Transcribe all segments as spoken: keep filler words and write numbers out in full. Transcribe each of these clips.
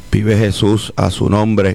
Vive Jesús, a su nombre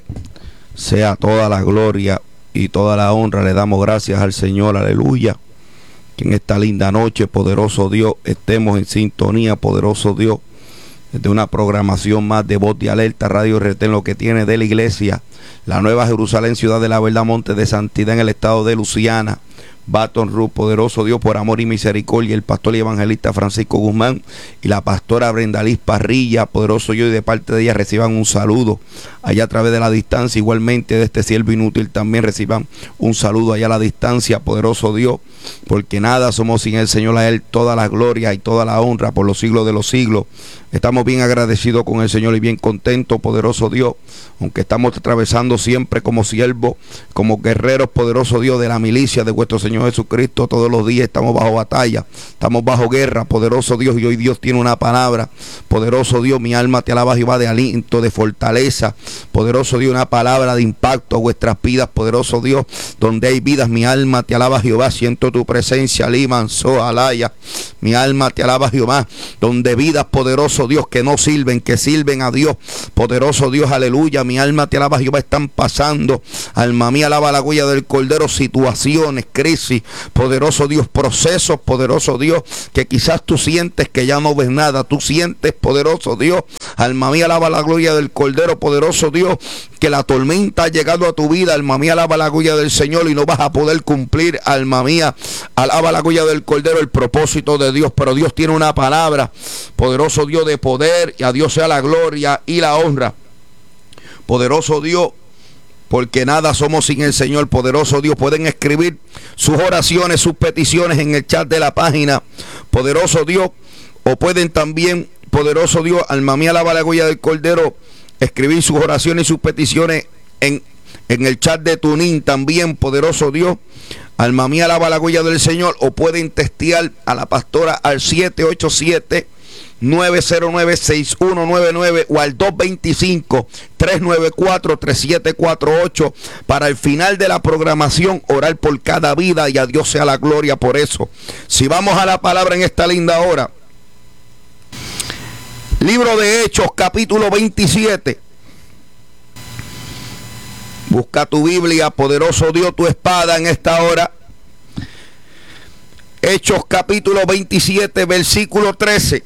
sea toda la gloria y toda la honra. Le damos gracias al Señor, aleluya. Que en esta linda noche, poderoso Dios, estemos en sintonía, poderoso Dios, de una programación más de Voz de Alerta, Radio Retén, lo que tiene de la iglesia, la Nueva Jerusalén, Ciudad de la Verdad, Monte de Santidad, en el estado de Luisiana. Baton Rouge, poderoso Dios, por amor y misericordia, el pastor y evangelista Francisco Guzmán y la pastora Brenda Liz Parrilla, poderoso Dios, y de parte de ella reciban un saludo allá a través de la distancia. Igualmente de este siervo inútil también reciban un saludo allá a la distancia, poderoso Dios, porque nada somos sin el Señor, a Él toda la gloria y toda la honra por los siglos de los siglos. Estamos bien agradecidos con el Señor y bien contentos, poderoso Dios, aunque estamos atravesando siempre como siervos, como guerreros, poderoso Dios, de la milicia de vuestro Señor Jesucristo. Todos los días estamos bajo batalla, estamos bajo guerra, poderoso Dios, y hoy Dios tiene una palabra, poderoso Dios. Mi alma te alaba, Jehová, de aliento, de fortaleza, poderoso Dios, una palabra de impacto a vuestras vidas, poderoso Dios. Donde hay vidas, mi alma te alaba, Jehová, siento tu presencia, Liman, Soalaya. Mi alma te alaba, Jehová. Donde vidas, poderoso Dios, que no sirven, que sirven a Dios, poderoso Dios, aleluya. Mi alma te alaba, Jehová, están pasando, alma mía, alaba la huella del Cordero, situaciones, crisis, poderoso Dios, procesos, poderoso Dios, que quizás tú sientes que ya no ves nada, tú sientes, poderoso Dios, alma mía, alaba la gloria del Cordero, poderoso Dios, que la tormenta ha llegado a tu vida, alma mía, alaba la gloria del Señor, y no vas a poder cumplir, alma mía, alaba la gloria del Cordero, el propósito de Dios. Pero Dios tiene una palabra, poderoso Dios, de poder, y a Dios sea la gloria y la honra, poderoso Dios, porque nada somos sin el Señor, poderoso Dios. Pueden escribir sus oraciones, sus peticiones en el chat de la página, poderoso Dios, o pueden también, poderoso Dios, alma mía, alaba la gloria del Cordero, escribir sus oraciones y sus peticiones en, en el chat de Tunin también, poderoso Dios, alma mía, alaba la gloria del Señor. O pueden testear a la pastora al siete ocho siete, nueve cero nueve, seis uno nueve nueve o al dos dos cinco, tres nueve cuatro, tres siete cuatro ocho para el final de la programación orar por cada vida, y a Dios sea la gloria por eso. Si vamos a la palabra en esta linda hora, libro de Hechos, capítulo veintisiete. Busca tu Biblia, poderoso Dios, tu espada en esta hora. Hechos capítulo veintisiete, versículo trece.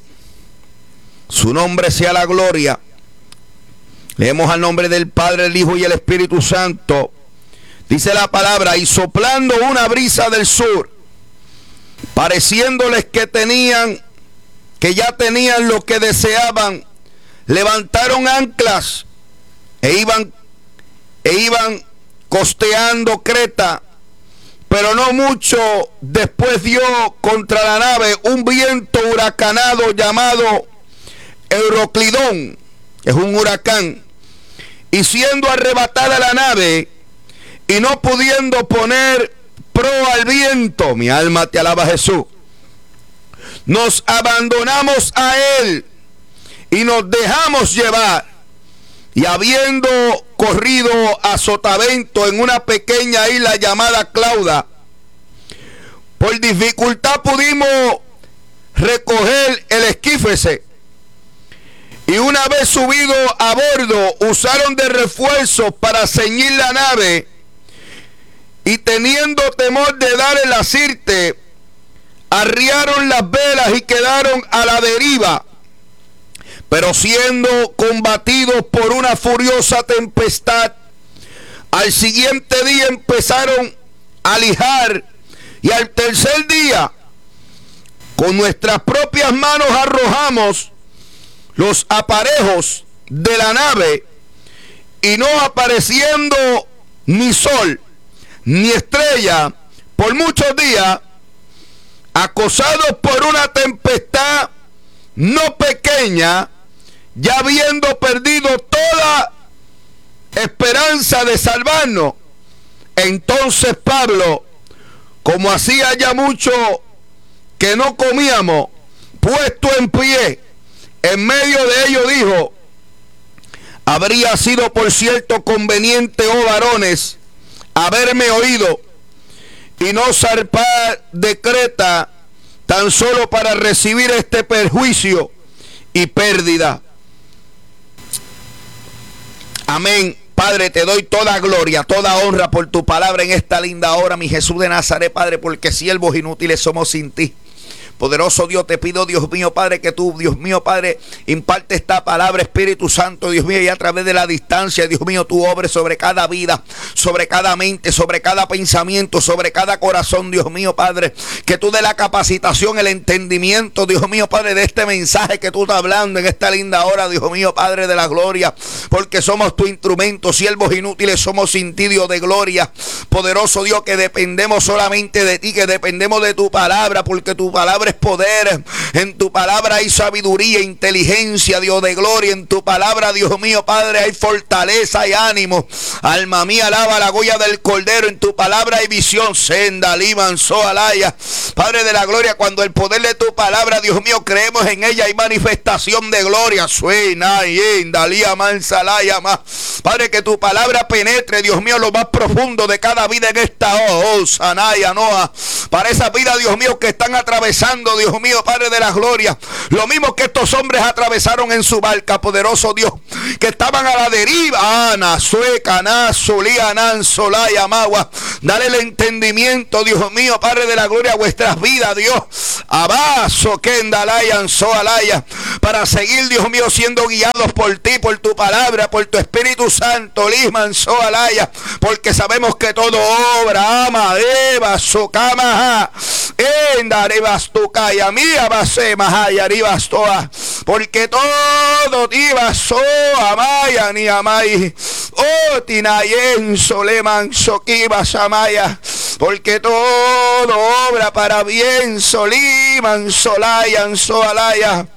Su nombre sea la gloria. Leemos al nombre del Padre, el Hijo y el Espíritu Santo. Dice la palabra: y soplando una brisa del sur, pareciéndoles que tenían, que ya tenían lo que deseaban, levantaron anclas e iban, e iban costeando Creta. Pero no mucho después dio contra la nave un viento huracanado llamado Euroclidón, es un huracán, y siendo arrebatada la nave y no pudiendo poner proa al viento, mi alma te alaba, Jesús, nos abandonamos a él y nos dejamos llevar, y habiendo corrido a sotavento en una pequeña isla llamada Clauda, por dificultad pudimos recoger el esquífese. Y una vez subido a bordo, usaron de refuerzo para ceñir la nave, y teniendo temor de dar el asirte, arriaron las velas y quedaron a la deriva. Pero siendo combatidos por una furiosa tempestad, al siguiente día empezaron a lijar, y al tercer día, con nuestras propias manos arrojamos los aparejos de la nave, y no apareciendo ni sol ni estrella por muchos días, acosados por una tempestad no pequeña, ya habiendo perdido toda esperanza de salvarnos, entonces Pablo, como hacía ya mucho que no comíamos, puesto en pie en medio de ellos, dijo: habría sido por cierto conveniente, oh varones, haberme oído y no zarpar de Creta tan solo para recibir este perjuicio y pérdida. Amén. Padre, te doy toda gloria, toda honra por tu palabra en esta linda hora, mi Jesús de Nazaret, Padre, porque siervos inútiles somos sin ti. Poderoso Dios, te pido, Dios mío, Padre, que tú, Dios mío, Padre, imparte esta palabra, Espíritu Santo, Dios mío, y a través de la distancia, Dios mío, tú obres sobre cada vida, sobre cada mente, sobre cada pensamiento, sobre cada corazón, Dios mío, Padre, que tú dé la capacitación, el entendimiento, Dios mío, Padre, de este mensaje que tú estás hablando en esta linda hora, Dios mío, Padre de la gloria, porque somos tu instrumento, siervos inútiles, somos sin ti, Dios de gloria. Poderoso Dios, que dependemos solamente de ti, que dependemos de tu palabra, porque tu palabra es poder, en tu palabra hay sabiduría, inteligencia, Dios de gloria, en tu palabra, Dios mío, Padre, hay fortaleza y ánimo. Alma mía, alaba la goya del Cordero, en tu palabra hay visión, senda, liman, soalaya. Padre de la gloria, cuando el poder de tu palabra, Dios mío, creemos en ella, hay manifestación de gloria. Suena, dalía, mansalaya, más. Padre, que tu palabra penetre, Dios mío, lo más profundo de cada vida en esta oh, oh sanaya, noa. Para esas vidas, Dios mío, que están atravesando, Dios mío, Padre de la gloria, lo mismo que estos hombres atravesaron en su barca, poderoso Dios, que estaban a la deriva. Ana, sueca, na, solía, nan, solaya, magua. Dale el entendimiento, Dios mío, Padre de la gloria, a vuestras vidas, Dios. Abaso, kendalayan, soalaya, para seguir, Dios mío, siendo guiados por ti, por tu palabra, por tu Espíritu Santo, liman, soalaya, porque sabemos que todo obra, ama, eva, socama, endarebas tu calla, mía, base, mahaya, aribastoa, porque todo tibaso, amaya, ni amay, oh, tinayen, soleman, soquibas, amaya, porque todo obra para bien, soliman, solayan, soalaya.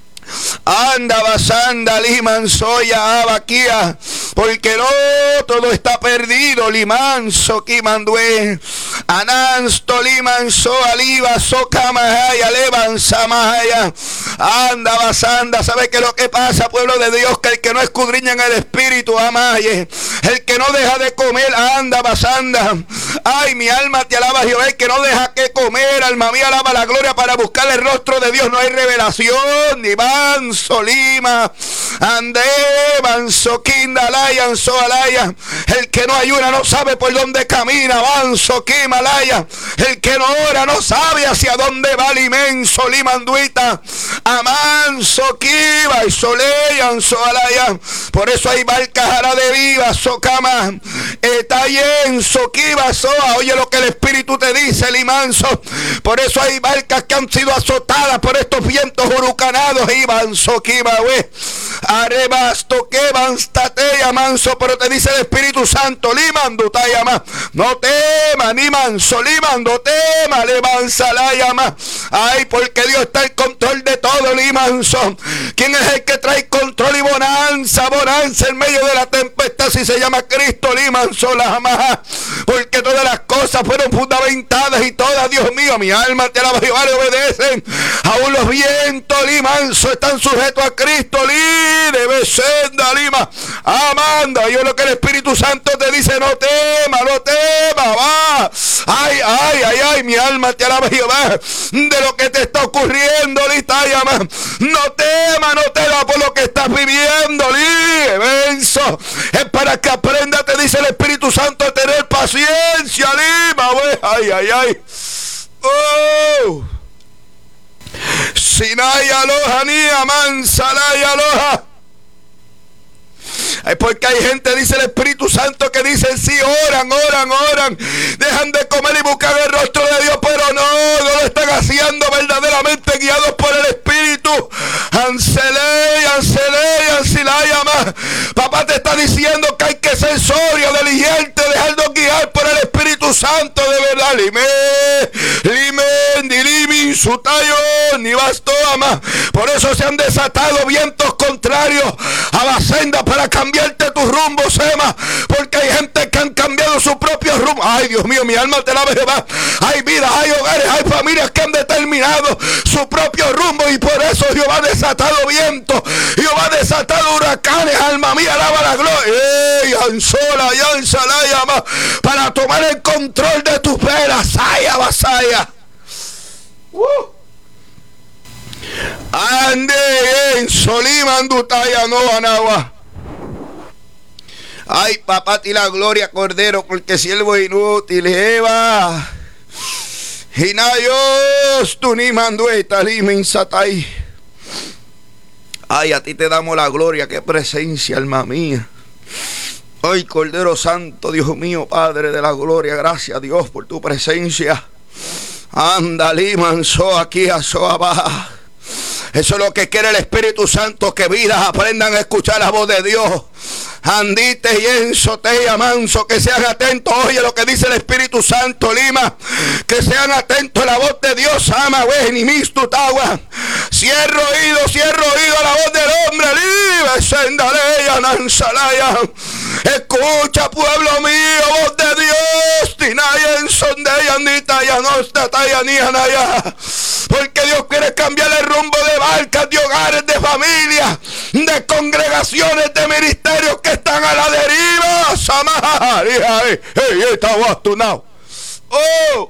Anda, basanda, liman, soya, abaquía, porque no todo está perdido, liman, soquimandue, anansto, liman, so, aliva, socamahaya, levan, samahaya. Anda, basanda, ¿sabe qué es lo que pasa, pueblo de Dios? Que el que no escudriña en el espíritu, amaye, el que no deja de comer, anda, basanda. Ay, mi alma te alaba, Jehová, el que no deja que comer, alma mía, alaba la gloria para buscar el rostro de Dios. No hay revelación, ni van, solima, ande, van, soquindalayan, soalaya. El que no ayuna no sabe por dónde camina, van, soquimalaya. El que no ora no sabe hacia dónde va, limen, solimanduita. Amán, soquiva y soleyan, soalaya. Por eso hay barcas a la de viva, socama, etayen, soquiva, soa. Oye lo que el Espíritu te dice, limanso. Por eso hay barcas que han sido azotadas por estos vientos huracanados, iban, soquiva, we. Arebas, toqueban, tateya, manso. Pero te dice el Espíritu Santo, limando, tayama. No tema, ni manso, limando, tema, levanza, la llama. Ay, porque Dios está en control de todo, limanso. ¿Quién es el que trae control y bonanza, bonanza en medio de la tempestad? Si se llama Cristo, limanso, la jamás. Porque todas las cosas fueron fundamentadas y todas, Dios mío, mi alma te alaba, Jehová, le obedecen. Aún los vientos, limanso, están sujetos a Cristo, libre, senda, lima, amanda. Yo lo que el Espíritu Santo te dice, no tema, no tema, va. Ay, ay, ay, ay, mi alma te alaba, Jehová, de lo que te está ocurriendo, litayama. No tema, no tema por lo que estás viviendo, libenso. Es para que aprenda, te dice el Espíritu Santo, a tener paciencia, lima, wey. Ay, ay, ay. Oh. Sinai aloha, ni amansalay aloha. Es porque hay gente, dice el Espíritu Santo, que dicen sí, oran, oran, oran, dejan de comer y buscan el rostro de Dios, pero no, no lo están haciendo verdaderamente guiados por el Espíritu. Anseley, Anseley, Ansilayama. Papá te está diciendo que hay que ser sobrio, diligente, dejarnos guiar por el Espíritu Santo de verdad. Lime, lime, dilimi, sutayo, ni bastoama. Por eso se han desatado vientos contrarios a la senda para cambiarte tu rumbo, Sema, porque hay gente que han cambiado su propio rumbo. Ay, Dios mío, mi alma te alaba, Jehová. Hay vidas, hay hogares, hay familias que han determinado su propio rumbo, y por eso Jehová ha desatado vientos, Jehová ha desatado huracanes. Alma mía, alaba la gloria. Ey, ansola, yansalaya, para tomar el control de tus velas. Saya, vasaya. Uh. Ande en Soliman Dutaya no Anagua. Ay, papá, ti la gloria, Cordero, porque siervo inútil, Eva. Y na Dios, tú ni mandueta, ni mensatay. Ay, a ti te damos la gloria, qué presencia, alma mía. Ay, Cordero Santo, Dios mío, Padre de la gloria, gracias a Dios por tu presencia. Anda, liman, so aquí, a so abajo. Eso es lo que quiere el Espíritu Santo, que vidas aprendan a escuchar la voz de Dios. Andite y ensote y amanso, que sean atentos, oye lo que dice el Espíritu Santo, Lima, que sean atentos a la voz de Dios, ama, güey, ni misto, tagua. Cierro oído, cierro oído a la voz del hombre, libre, sendaleya, nansalaya. Escucha, pueblo mío, voz de Dios, tinaya, ensondeya, andita, ya no está, taya, ni anaya. Porque Dios quiere cambiar el rumbo de barcas, de hogares, de familias, de congregaciones, de ministerios que están a la deriva. Samaria, hey, hey, está bastunado. Oh,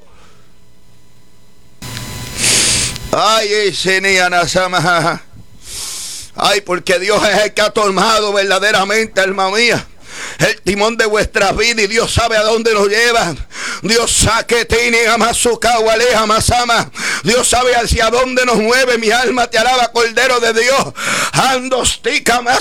ay, ese niana Samaja. Ay, porque Dios es el que ha tomado verdaderamente, alma mía, el timón de vuestra vida, y Dios sabe a dónde nos lleva. Dios saque tini amasuka waleja masama. Dios sabe hacia dónde nos mueve. Mi alma te alaba, Cordero de Dios. Ando stica más